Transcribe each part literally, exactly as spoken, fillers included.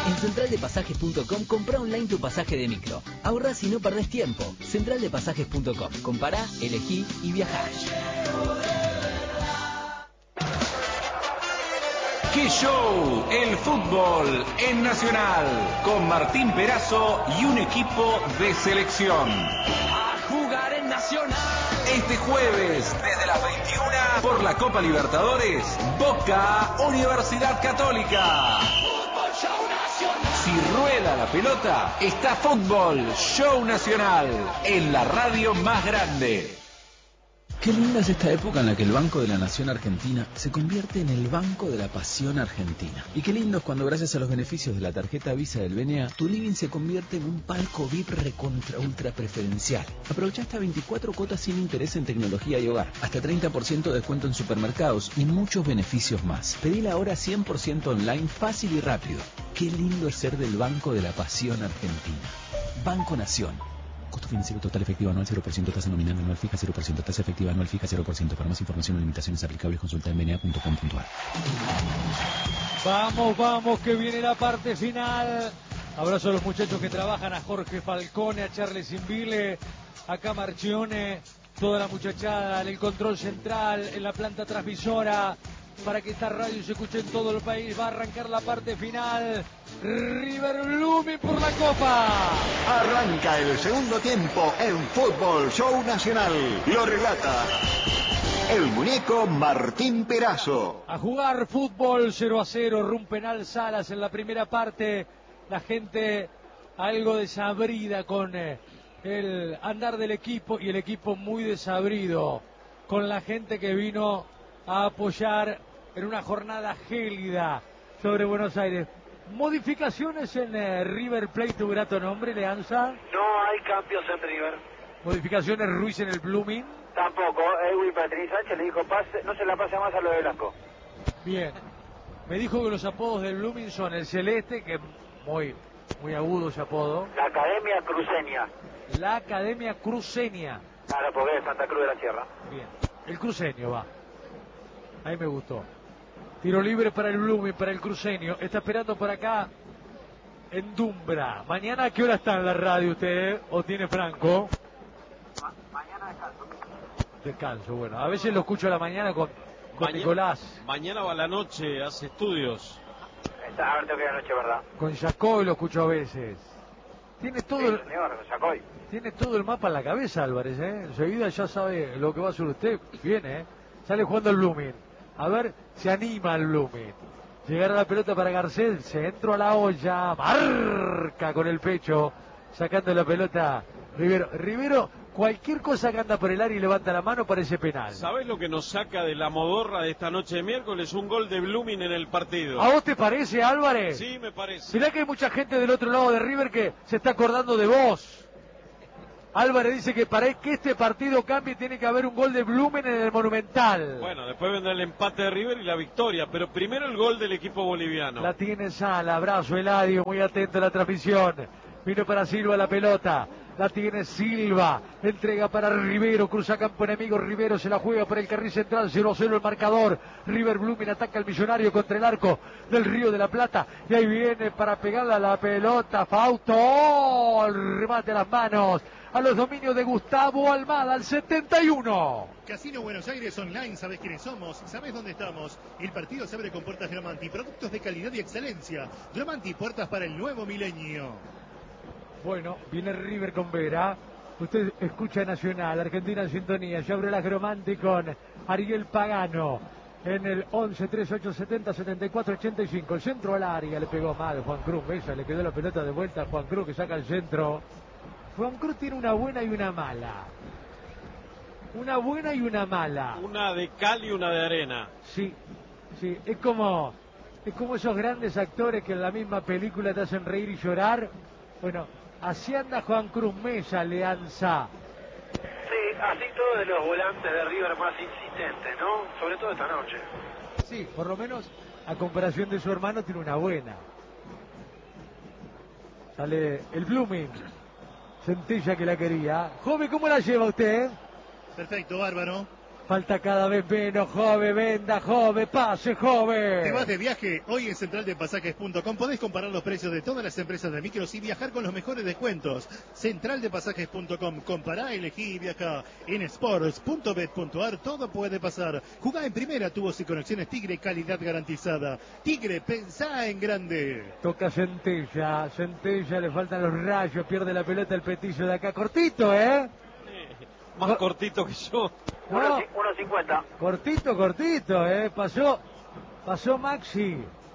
En central de pasajes punto com comprá online tu pasaje de micro. Ahorrás y no perdés tiempo. central de pasajes punto com. Compará, elegí y viajá. ¡Qué show! El fútbol en Nacional, con Martín Perazo y un equipo de selección. A jugar en Nacional. Este jueves, desde las veintiuna, por la Copa Libertadores, Boca Universidad Católica. Fútbol Show Nacional. Si rueda la pelota, está Fútbol Show Nacional, en la radio más grande. Qué linda es esta época en la que el Banco de la Nación Argentina se convierte en el Banco de la Pasión Argentina. Y qué lindo es cuando, gracias a los beneficios de la tarjeta Visa del B N A, tu living se convierte en un palco V I P recontra ultra preferencial. Aprovecha hasta veinticuatro cuotas sin interés en tecnología y hogar, hasta treinta por ciento de descuento en supermercados y muchos beneficios más. Pedila ahora cien por ciento online, fácil y rápido. Qué lindo es ser del Banco de la Pasión Argentina. Banco Nación. Costo financiero total efectivo anual cero por ciento, tasa nominal anual fija cero por ciento, tasa efectiva anual fija cero por ciento. Para más información o limitaciones aplicables, consulta en b n a punto com punto a r. Vamos, vamos, que viene la parte final. Abrazo a los muchachos que trabajan, a Jorge Falcone, a Charles Invile, a Camarchione, toda la muchachada en el control central, en la planta transmisora, para que esta radio se escuche en todo el país. Va a arrancar la parte final. River Blooming por la Copa. Arranca el segundo tiempo en Fútbol Show Nacional. Lo relata el muñeco Martín Perazo. A jugar fútbol, cero a cero, rumbo penal Salas en la primera parte. La gente algo desabrida con eh, el andar del equipo, y el equipo muy desabrido con la gente que vino a apoyar en una jornada gélida sobre Buenos Aires. ¿Modificaciones en eh, River Plate, tu grato nombre, Leanza? No hay cambios en River. ¿Modificaciones Ruiz en el Blooming? Tampoco. Edwin Patrick Sánchez le dijo, pase, no se la pase más a lo de Blanco. Bien. Me dijo que los apodos del Blooming son el Celeste, que muy, muy agudo ese apodo. La Academia Cruceña. La Academia Cruceña. Claro, porque es Santa Cruz de la Sierra. Bien. El cruceño va. Ahí me gustó. Tiro libre para el Blooming, para el cruceño. Está esperando por acá en Dumbra. ¿Mañana a qué hora está en la radio usted? ¿O tiene Franco? Ma mañana descanso. Descanso, bueno. A veces lo escucho a la mañana con, con Maña Nicolás. Mañana va a la noche, hace estudios. Está, a ver, tengo que ir anoche, ¿verdad? Con Jacoy lo escucho a veces. Tiene todo, Sí, el, señor, Jacoy. tiene todo el mapa en la cabeza, Álvarez, ¿eh? Enseguida ya sabe lo que va a hacer usted. Viene, ¿eh? Sale jugando el Blooming. A ver, se anima el Blooming. Llegará la pelota para Garcés, centro a la olla, marca con el pecho, sacando la pelota Rivero. Rivero, cualquier cosa que anda por el área y levanta la mano parece penal. ¿Sabés lo que nos saca de la modorra de esta noche de miércoles? Un gol de Blooming en el partido. ¿A vos te parece, Álvarez? Sí, me parece. Mirá que hay mucha gente del otro lado de River que se está acordando de vos. Álvarez dice que para que este partido cambie tiene que haber un gol de Blooming en el Monumental. Bueno, después vendrá el empate de River y la victoria, pero primero el gol del equipo boliviano. La tiene Sala, abrazo Eladio, muy atento a la transmisión. Vino para Silva la pelota, la tiene Silva, entrega para Rivero, cruza campo enemigo, Rivero se la juega por el carril central, cero a cero el marcador. River Blooming ataca al Millonario contra el arco del Río de la Plata, y ahí viene para pegarle a la pelota Fausto, ¡oh! El remate a las manos, a los dominios de Gustavo Almada, al setenta y uno. Casino Buenos Aires Online, sabes quiénes somos, sabes dónde estamos. El partido se abre con puertas Gramanti, productos de calidad y excelencia. Gramanti, puertas para el nuevo milenio. Bueno, viene River con Vera. Usted escucha Nacional, Argentina en sintonía. Ya abre la Gramanti con Ariel Pagano en el once, treinta y ocho, setenta, setenta y cuatro, ochenta y cinco. El centro al área, le pegó mal Juan Cruz. Mesa, le quedó la pelota de vuelta a Juan Cruz, que saca el centro. Juan Cruz tiene una buena y una mala. Una buena y una mala. Una de cal y una de arena. Sí, sí, es como, es como esos grandes actores que en la misma película te hacen reír y llorar. Bueno, así anda Juan Cruz Mesa, Leanza. Sí, así todos de los volantes de River más insistentes, ¿no? Sobre todo esta noche. Sí, por lo menos a comparación de su hermano tiene una buena. Sale el Blooming. Centella que la quería. Joven, ¿cómo la lleva usted? Perfecto, bárbaro. Falta cada vez menos, Jove, venda, Jove, pase, Jove. ¿Te vas de viaje? Hoy en central de pasajes punto com podés comparar los precios de todas las empresas de micros y viajar con los mejores descuentos. central de pasajes punto com, compará, elegí y viaja. En sports punto bet punto ar todo puede pasar. Jugá en primera, tubos y conexiones Tigre, calidad garantizada. Tigre, pensá en grande. Toca Centella, Centella, le faltan los rayos, pierde la pelota el Petizo de acá. Cortito, ¿eh? Más cortito que yo. No, uno cincuenta. cortito, cortito, ¿eh? Pasó, pasó Maxi.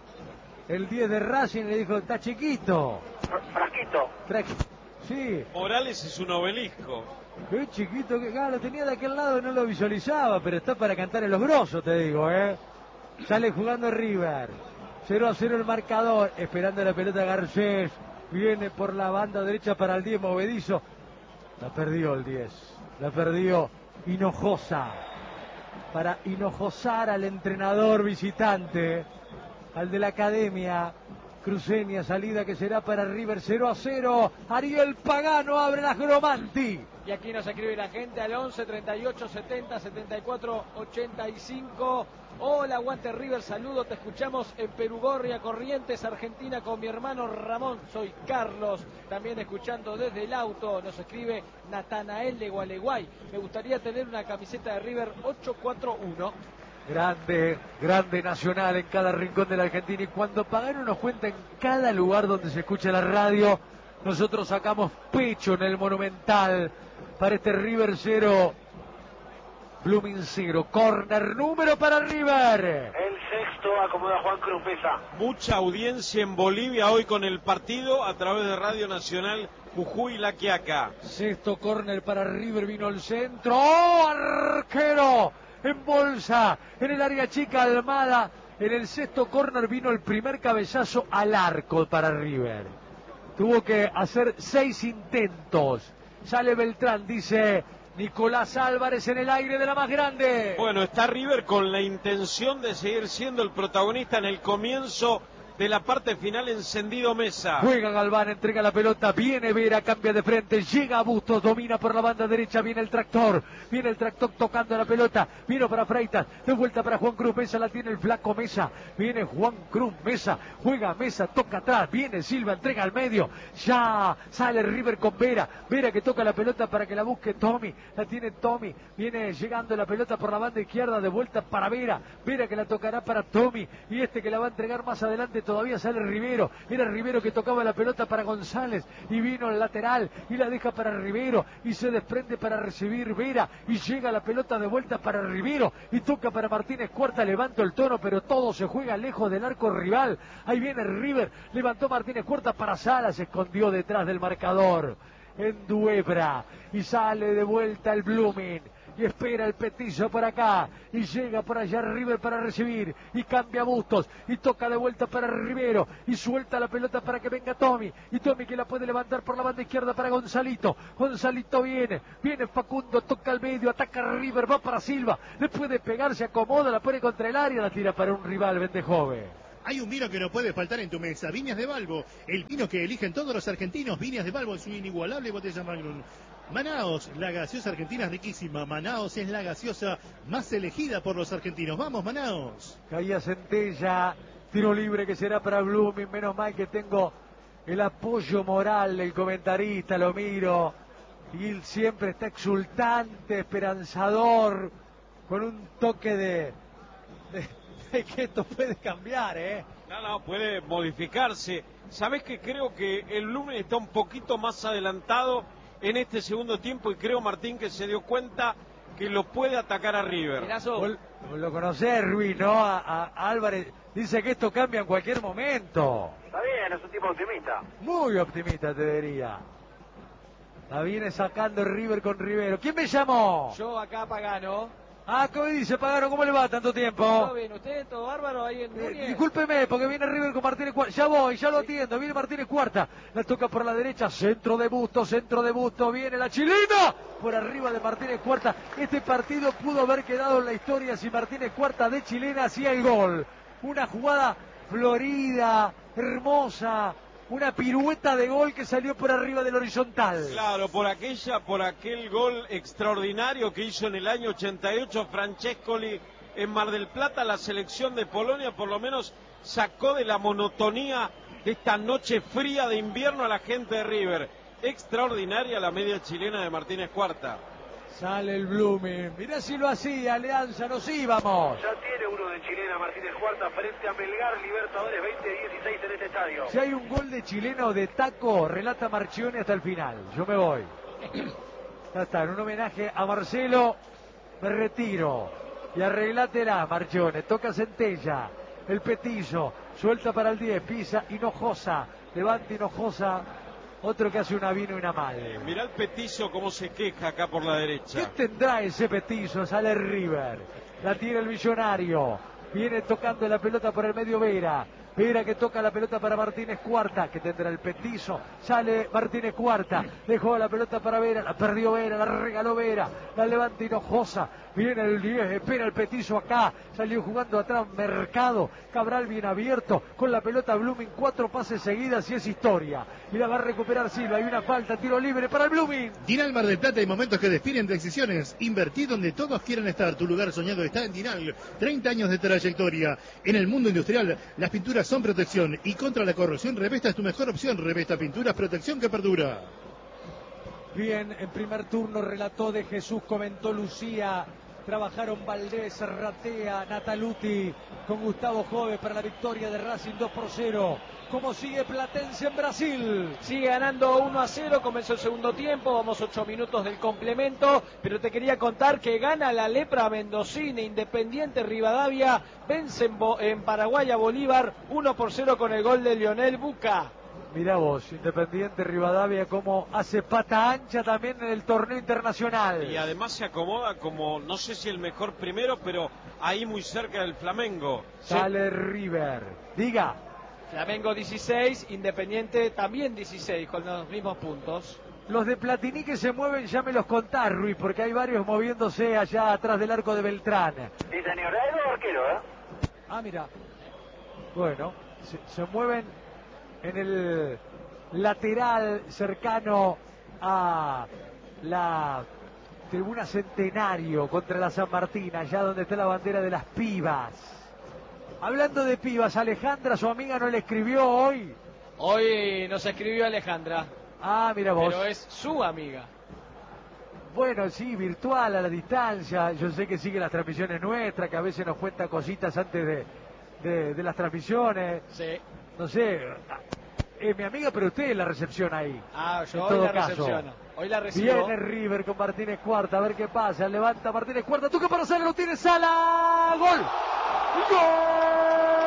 El diez de Racing le dijo, está chiquito. Frasquito. Fra- Sí, Morales es un obelisco. qué chiquito, que claro, lo tenía de aquel lado y no lo visualizaba, pero está para cantar en los grosos, te digo, ¿eh? Sale jugando River. cero a cero el marcador, esperando la pelota Garcés. Viene por la banda derecha para el diez, movedizo. La perdió el diez. La perdió Hinojosa. Para hinojosar al entrenador visitante, al de la academia cruceña, salida que será para River. Cero a cero. Ariel Pagano abre las Gromanti. Y aquí nos escribe la gente al once, treinta y ocho, setenta, setenta y cuatro, ochenta y cinco. Hola, aguante River, saludo, te escuchamos en Perugorria, Corrientes, Argentina, con mi hermano Ramón. Soy Carlos, también escuchando desde el auto. Nos escribe Natanael de Gualeguay. Me gustaría tener una camiseta de River ocho cuatro uno. Grande, grande Nacional en cada rincón de la Argentina. Y cuando Pagano nos cuenta en cada lugar donde se escucha la radio, nosotros sacamos pecho en el Monumental para este River cero, Blooming cero. Corner número para River. El sexto acomoda Juan Cruz Mesa. Mucha audiencia en Bolivia hoy con el partido a través de Radio Nacional Jujuy La Quiaca. Sexto corner para River, vino el centro. ¡Oh, arquero! En bolsa, en el área chica Almada. En el sexto corner vino el primer cabezazo al arco para River. Tuvo que hacer seis intentos. Sale Beltrán, dice Nicolás Álvarez en el aire de la más grande. Bueno, está River con la intención de seguir siendo el protagonista en el comienzo de la parte final. Encendido Mesa. Juega Galván, entrega la pelota, viene Vera, cambia de frente, llega a Bustos, domina por la banda derecha, viene el tractor, viene el tractor tocando la pelota, vino para Freitas, de vuelta para Juan Cruz Mesa, la tiene el flaco Mesa, viene Juan Cruz Mesa, juega Mesa, toca atrás, viene Silva, entrega al medio, ya sale River con Vera, Vera que toca la pelota para que la busque Tommy, la tiene Tommy, viene llegando la pelota por la banda izquierda, de vuelta para Vera, Vera que la tocará para Tommy, y este que la va a entregar más adelante. Todavía sale Rivero, era Rivero que tocaba la pelota para González y vino el lateral y la deja para Rivero y se desprende para recibir Vera y llega la pelota de vuelta para Rivero y toca para Martínez Cuarta, levantó el tono pero todo se juega lejos del arco rival. Ahí viene River, levantó Martínez Cuarta para Sala, se escondió detrás del marcador en Duebra y sale de vuelta el Blooming. Y espera el Petizo por acá. Y llega por allá River para recibir. Y cambia Bustos. Y toca de vuelta para Rivero. Y suelta la pelota para que venga Tommy. Y Tommy que la puede levantar por la banda izquierda para Gonzalito. Gonzalito viene. Viene Facundo. Toca al medio. Ataca River. Va para Silva. Le puede pegar. Se acomoda. La pone contra el área. La tira para un rival. Vende joven. Hay un vino que no puede faltar en tu mesa. Viñas de Balbo. El vino que eligen todos los argentinos. Viñas de Balbo es su inigualable botella Magnum. Manaos, la gaseosa argentina es riquísima. Manaos es la gaseosa más elegida por los argentinos. ¡Vamos, Manaos! Caía Centella, tiro libre que será para Blooming. Menos mal que tengo el apoyo moral del comentarista, lo miro. Y él siempre está exultante, esperanzador, con un toque de, de, de que esto puede cambiar, ¿eh? No, no, puede modificarse. ¿Sabés que creo que el Blooming está un poquito más adelantado en este segundo tiempo? Y creo, Martín, que se dio cuenta que lo puede atacar a River. Vos lo conocés, Ruiz, ¿no? A, a Álvarez dice que esto cambia en cualquier momento. Está bien, es un tipo optimista. Muy optimista, te diría. La viene sacando River con Rivero. ¿Quién me llamó? Yo acá Pagano. Ah, ¿cómo dice Pagano? ¿Cómo le va tanto tiempo? ¿Todo bien? ¿Usted? ¿Todo bárbaro ahí en Núñez? Eh, discúlpeme, porque viene River con Martínez Cuarta. Ya voy, ya lo atiendo. Viene Martínez Cuarta. La toca por la derecha. Centro de Busto, centro de Busto. Viene la chilena. Por arriba de Martínez Cuarta. Este partido pudo haber quedado en la historia si Martínez Cuarta de chilena hacía el gol. Una jugada florida, hermosa, una pirueta de gol que salió por arriba del horizontal. Claro, por aquella, por aquel gol extraordinario que hizo en el año ochenta y ocho Francescoli en Mar del Plata, la selección de Polonia por lo menos sacó de la monotonía de esta noche fría de invierno a la gente de River. Extraordinaria la media chilena de Martínez Cuarta. Sale el Blooming, mirá si lo hacía Alianza, nos íbamos. Ya tiene uno de chilena Martínez Cuarta frente a Melgar, Libertadores veinte dieciséis en este estadio. Si hay un gol de chilena o de taco, relata Marchioni hasta el final. Yo me voy. Ya está, en un homenaje a Marcelo, me retiro. Y arreglátela, Marchioni. Toca Centella, el petizo, suelta para el diez, pisa Hinojosa, levanta Hinojosa. Otro que hace una vino y una mal. Eh, mirá el petizo cómo se queja acá por la derecha. ¿Qué tendrá ese petizo? Sale River. La tira el Millonario. Viene tocando la pelota por el medio Vera. Vera que toca la pelota para Martínez Cuarta, que tendrá el petizo. Sale Martínez Cuarta. Dejó la pelota para Vera. La perdió Vera. La regaló Vera. La levanta Hinojosa. Viene el diez. Espera el petizo acá. Salió jugando atrás Mercado. Cabral bien abierto. Con la pelota Blooming. Cuatro pases seguidas y es historia. Y la va a recuperar Silva. Hay una falta. Tiro libre para el Blooming. Dinal Mar del Plata, hay momentos que definen decisiones. Invertí donde todos quieren estar. Tu lugar soñado está en Dinal. treinta años de trayectoria. En el mundo industrial, las pinturas son protección. Y contra la corrosión, Revesta es tu mejor opción. Revesta Pinturas, protección que perdura. Bien, en primer turno relató de Jesús, comentó Lucía. Trabajaron Valdés, Ratea, Nataluti con Gustavo Jove para la victoria de Racing dos por cero. ¿Cómo sigue Platense en Brasil? Sigue ganando uno a cero, comenzó el segundo tiempo, vamos ocho minutos del complemento, pero te quería contar que gana la Lepra Mendocina, Independiente Rivadavia, vence en, Bo en Paraguay a Bolívar uno por cero con el gol de Lionel Buca. Mirá vos, Independiente Rivadavia como hace pata ancha también en el torneo internacional. Y además se acomoda como, no sé si el mejor primero, pero ahí muy cerca del Flamengo. Sale River, diga. Flamengo dieciséis, Independiente también dieciséis, con los mismos puntos. Los de Platini que se mueven, ya me los contás, Ruiz, porque hay varios moviéndose allá atrás del arco de Beltrán. Sí, señor, hay dos arqueros, ¿eh? Ah, mira. Bueno, se, se mueven en el lateral cercano a la tribuna Centenario contra la San Martín, allá donde está la bandera de las pibas. Hablando de pibas, Alejandra, su amiga, no le escribió hoy. Hoy nos escribió Alejandra. Ah, mira vos. Pero es su amiga. Bueno, sí, virtual, a la distancia. Yo sé que sigue las transmisiones nuestras, que a veces nos cuenta cositas antes de, de, de las transmisiones. Sí. No sé, es mi amiga, pero usted es la recepción ahí. Ah, yo en hoy todo la caso. recepciono. Hoy la recibo. Viene River con Martínez Cuarta, a ver qué pasa. Levanta Martínez Cuarta, toca para Sala, lo tiene Sala. ¡Gol! ¡Gol!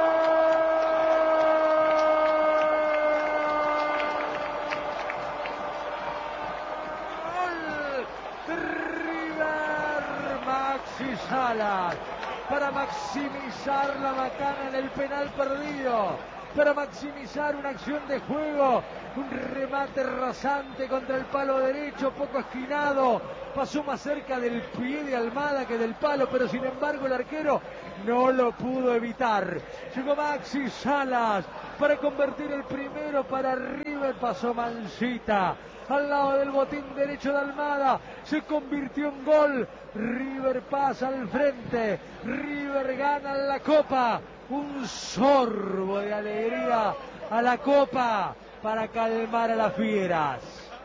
River, Maxi Salas, para maximizar la macana en el penal perdido, para maximizar una acción de juego, un remate rasante contra el palo derecho, poco esquinado, pasó más cerca del pie de Almada que del palo, pero sin embargo el arquero no lo pudo evitar. Llegó Maxi Salas para convertir el primero para River, pasó Mancita al lado del botín derecho de Almada, se convirtió en gol. River pasa al frente, River gana la Copa, un sorbo de alegría a la Copa para calmar a las fieras.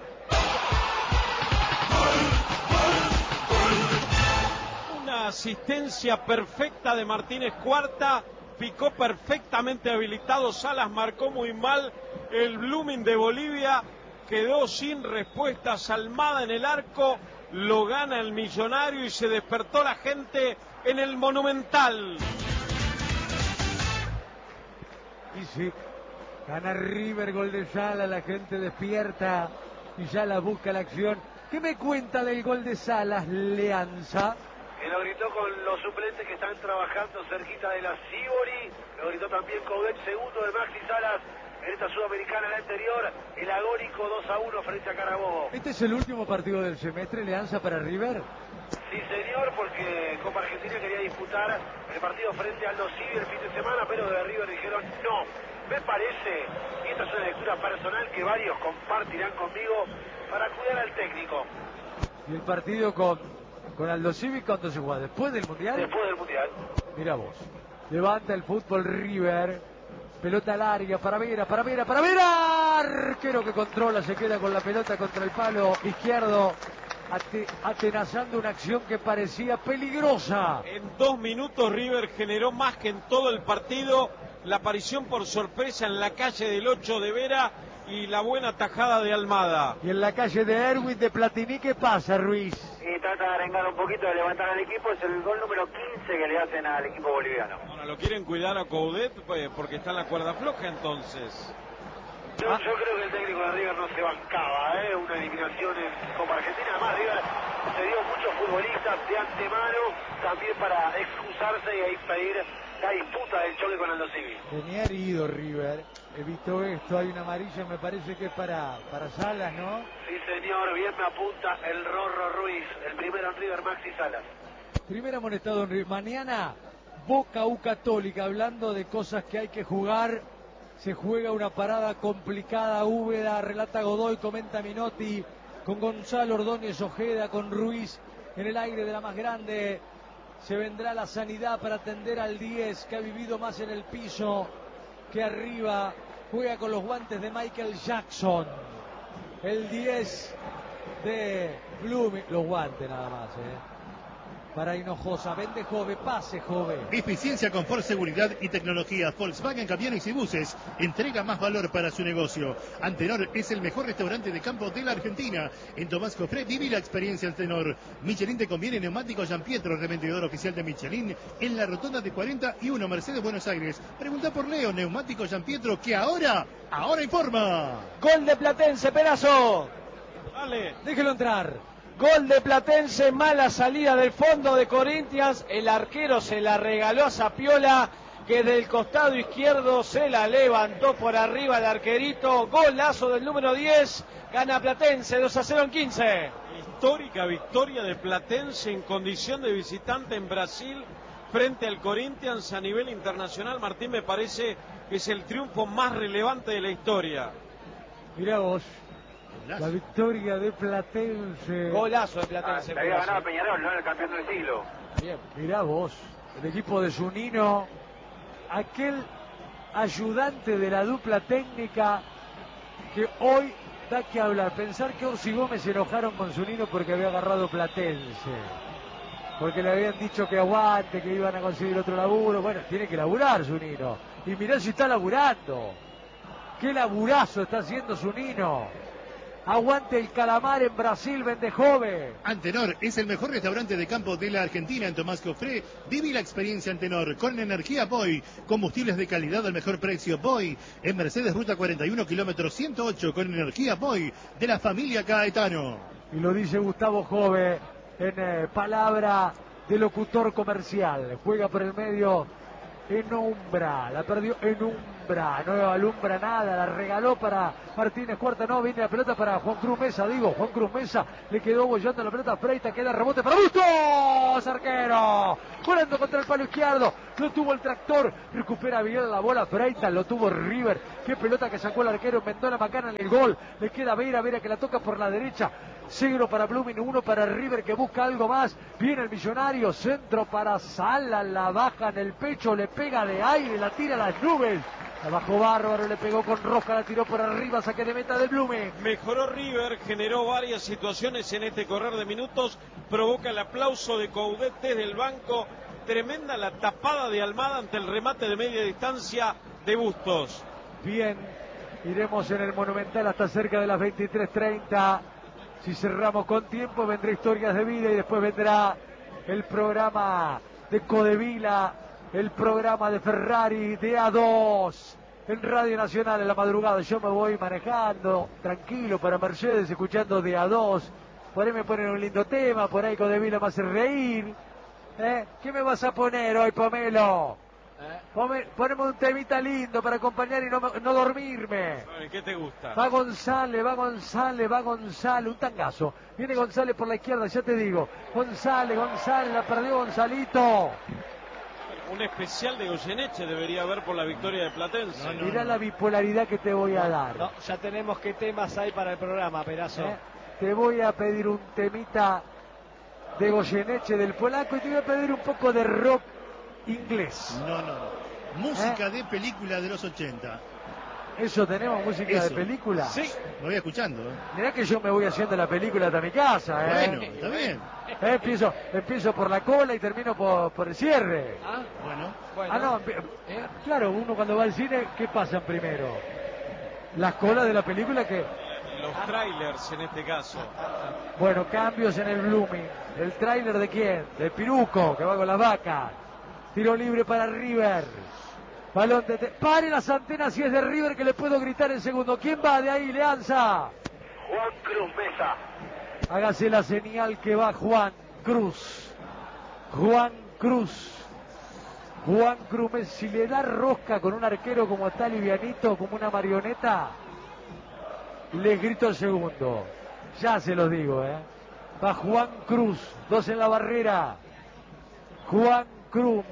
Una asistencia perfecta de Martínez Cuarta, picó perfectamente habilitado, Salas marcó muy mal, el Blooming de Bolivia quedó sin respuestas, Almada en el arco, lo gana el Millonario y se despertó la gente en el Monumental. Y sí, gana River, gol de Sala, la gente despierta y Sala busca la acción. ¿Qué me cuenta del gol de Salas, Leanza? Que lo gritó con los suplentes que están trabajando cerquita de la Sibori, lo gritó también Coudet, segundo de Maxi Salas en esta Sudamericana, la anterior, el agónico dos a uno frente a Carabobo. ¿Este es el último partido del semestre, Leanza, para River? Sí, señor, porque Copa Argentina quería disputar el partido frente al Aldo Civi el fin de semana, pero de River dijeron no, Me parece, y esta es una lectura personal que varios compartirán conmigo, para cuidar al técnico. Y el partido con, con Aldo Civi, ¿cuándo se juega? ¿Después del Mundial? Después del Mundial. Mira vos. Levanta el fútbol River. Pelota larga para Vera, para Vera, para Vera. Arquero que controla, se queda con la pelota contra el palo izquierdo. Ate, atenazando una acción que parecía peligrosa. En dos minutos River generó más que en todo el partido. La aparición por sorpresa en la calle del ocho de Vera y la buena tajada de Almada. Y en la calle de Erwin de Platini, ¿qué pasa, Ruiz? Y trata de arengar un poquito, de levantar al equipo. Es el gol número quince que le hacen al equipo boliviano. Bueno, lo quieren cuidar a Coudet pues, porque está en la cuerda floja entonces. Yo, yo creo que el técnico de River no se bancaba, ¿eh? Una eliminación en Copa Argentina. Además, River se dio muchos futbolistas de antemano también para excusarse y ahí pedir la disputa del choque con Aldo Civi. Tenía herido River, evitó esto, hay una amarilla, me parece que es para, para Salas, ¿no? Sí, señor, bien me apunta el Rorro Ruiz, el primero en River, Maxi Salas. Primer amonestado en River. Mañana, Boca U Católica, hablando de cosas que hay que jugar. Se juega una parada complicada, Úbeda, relata Godoy, comenta Minotti, con Gonzalo Ordóñez Ojeda, con Ruiz en el aire de la más grande. Se vendrá la sanidad para atender al diez, que ha vivido más en el piso que arriba. Juega con los guantes de Michael Jackson. El diez de Blooming. Los guantes nada más, eh. Para Hinojosa, vende Jove, pase Jove. Eficiencia, confort, seguridad y tecnología. Volkswagen Camiones y Buses entrega más valor para su negocio. Antenor es el mejor restaurante de campo de la Argentina. En Tomás Cofré viví la experiencia Antenor. Michelin te conviene neumáticos Gian Pietro, revendedor oficial de Michelin en la rotonda de cuarenta y uno Mercedes Buenos Aires. Pregunta por Leo, neumáticos Gian Pietro, que ahora, ahora informa. Gol de Platense, Perazo. Dale. Déjelo entrar. Gol de Platense, mala salida del fondo de Corinthians. El arquero se la regaló a Zapiola, que del costado izquierdo se la levantó por arriba el arquerito. Golazo del número diez. Gana Platense dos a cero en quince. Histórica victoria de Platense en condición de visitante en Brasil frente al Corinthians a nivel internacional. Martín, me parece que es el triunfo más relevante de la historia. Mirá vos. La victoria de Platense. Golazo de Platense. Ah, había ganado Peñarol, ¿no? El campeón del siglo. Bien. Mirá vos, el equipo de Zunino, aquel ayudante de la dupla técnica que hoy da que hablar. Pensar que Orsi Gómez se enojaron con Zunino porque había agarrado Platense. Porque le habían dicho que aguante, que iban a conseguir otro laburo. Bueno, tiene que laburar Zunino. Y mirá si está laburando. Qué laburazo está haciendo Zunino. Aguante el calamar en Brasil, vende Jove. Antenor es el mejor restaurante de campo de la Argentina en Tomás Cofré. Viví la experiencia Antenor con energía Boy. Combustibles de calidad al mejor precio. Boy en Mercedes Ruta cuarenta y uno, kilómetro ciento ocho, con energía Boy de la familia Caetano. Y lo dice Gustavo Jove en eh, palabra de locutor comercial. Juega por el medio en Umbra. La perdió en Umbra. No alumbra nada. La regaló para Martínez Cuarta. No, viene la pelota para Juan Cruz Mesa. Digo, Juan Cruz Mesa le quedó bollando la pelota a Freita. Queda rebote para Bustos. Arquero. Volando contra el palo izquierdo. Lo tuvo el tractor. Recupera bien la bola Freita. Lo tuvo River. Qué pelota que sacó el arquero. Mendona Macana en el gol. Le queda Vera. Vera que la toca por la derecha. Cero para Blooming, uno para River que busca algo más. Viene el Millonario, centro para Sala, la baja en el pecho, le pega de aire, la tira a las nubes. La bajó bárbaro, le pegó con Roja, la tiró por arriba, saque de meta del Blooming. Mejoró River, generó varias situaciones en este correr de minutos. Provoca el aplauso de Coudet desde el banco. Tremenda la tapada de Almada ante el remate de media distancia de Bustos. Bien, iremos en el Monumental hasta cerca de las veintitrés treinta. Si cerramos con tiempo, vendrá Historias de Vida y después vendrá el programa de Codevila, el programa de Ferrari de A dos en Radio Nacional en la madrugada. Yo me voy manejando tranquilo para Mercedes, escuchando de A dos. Por ahí me ponen un lindo tema, por ahí Codevila me hace reír. ¿Eh? ¿Qué me vas a poner hoy, Pomelo? ¿Eh? Poneme un temita lindo para acompañar y no, no dormirme. ¿Qué te gusta? Va González, va González, va González, un tangazo. Viene González por la izquierda, ya te digo. González, González, la perdió Gonzalito. Un especial de Goyeneche debería haber por la victoria de Platense. No, no, Mirá no. la bipolaridad que te voy a dar. No, ya tenemos qué temas hay para el programa, Perazo. ¿Eh? Te voy a pedir un temita de Goyeneche, del polaco, y te voy a pedir un poco de rock inglés. No, no, no. Música ¿Eh? de película de los ochenta. ¿Eso tenemos, música Eso. de película? Sí. Lo voy escuchando. ¿eh? Mirá que yo me voy haciendo la película hasta mi casa. ¿eh? Bueno, está bien. ¿Eh? Empiezo, empiezo por la cola y termino por, por el cierre. Ah, bueno. bueno. Ah, no, ¿Eh? Claro, uno cuando va al cine, ¿qué pasan primero? Las colas de la película que... Los trailers en este caso. Bueno, cambios en el Blooming. ¿El tráiler de quién? De Piruco, que va con las vacas. Tiro libre para River. Balón de... Te... Pare las antenas si es de River, que le puedo gritar en segundo. ¿Quién va de ahí, Leanza? Juan Cruz Mesa. Hágase la señal que va Juan Cruz. Juan Cruz. Juan Cruz. Si le da rosca con un arquero como está livianito, como una marioneta, les grito el segundo. Ya se los digo, ¿eh? Va Juan Cruz. Dos en la barrera. Juan Cruz.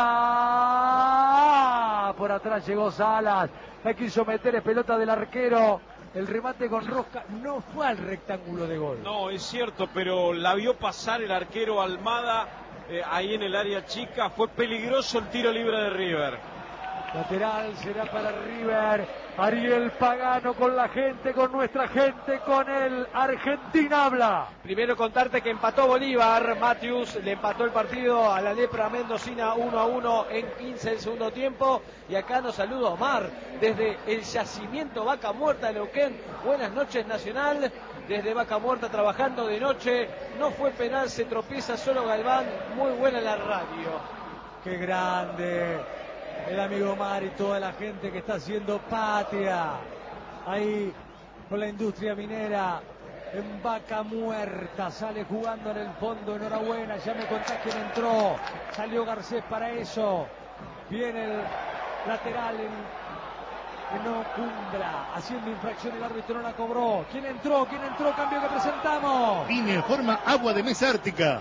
Mesa. Por atrás llegó Salas. La quiso meter, es pelota del arquero. El remate con rosca no fue al rectángulo de gol. No, es cierto, pero la vio pasar el arquero Almada eh, ahí en el área chica. Fue peligroso el tiro libre de River. Lateral será para River. Ariel Pagano con la gente, con nuestra gente, con el Argentina habla. Primero contarte que empató Bolívar. Matthews le empató el partido a la Lepra Mendocina uno a uno en quince del segundo tiempo. Y acá nos saluda Omar desde el yacimiento Vaca Muerta de Neuquén. Buenas noches, Nacional. Desde Vaca Muerta trabajando de noche. No fue penal, se tropieza solo Galván. Muy buena la radio. Qué grande el amigo Omar y toda la gente que está haciendo patria ahí con la industria minera en Vaca Muerta. Sale jugando en el fondo, enhorabuena, ya me contás quién entró. Salió Garcés para eso. Viene el lateral en, en Ocumbra, haciendo infracción, el árbitro no la cobró. ¿Quién entró? ¿Quién entró? Cambio que presentamos. Vine en forma agua de mesa ártica.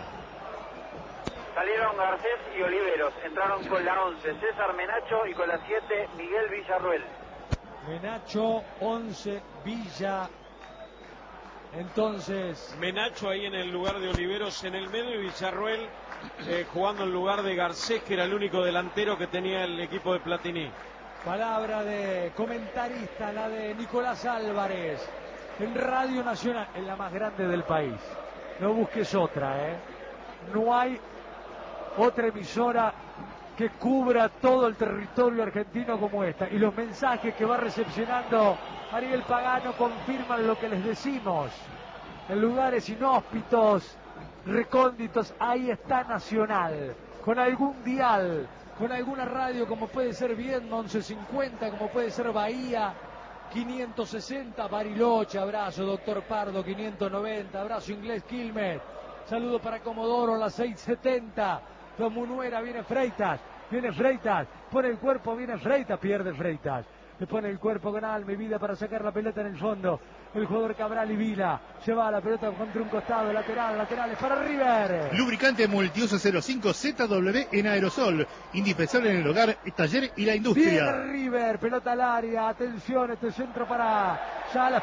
Salieron Garcés y Oliveros, entraron con la once César Menacho y con la siete Miguel Villarruel. Menacho, once, Villa. Entonces... Menacho ahí en el lugar de Oliveros en el medio y Villarruel eh, jugando en lugar de Garcés, que era el único delantero que tenía el equipo de Platini. Palabra de comentarista, la de Nicolás Álvarez, en Radio Nacional, en la más grande del país. No busques otra, ¿eh? No hay otra emisora que cubra todo el territorio argentino como esta. Y los mensajes que va recepcionando Ariel Pagano confirman lo que les decimos. En lugares inhóspitos, recónditos, ahí está Nacional. Con algún dial, con alguna radio como puede ser Viedma once cincuenta, como puede ser Bahía quinientos sesenta, Bariloche, abrazo Doctor Pardo quinientos noventa, abrazo Inglés Quilmes. Saludo para Comodoro, la seiscientos setenta. Don Munuera, viene Freitas, viene Freitas, pone el cuerpo, viene Freitas, pierde Freitas. Le pone el cuerpo con alma y vida para sacar la pelota en el fondo. El jugador Cabral y Vila lleva la pelota contra un costado, lateral, laterales para River. Lubricante multiuso cero cinco Z W en aerosol, indispensable en el hogar, el taller y la industria. Viene River, pelota al área, atención, este centro para ya la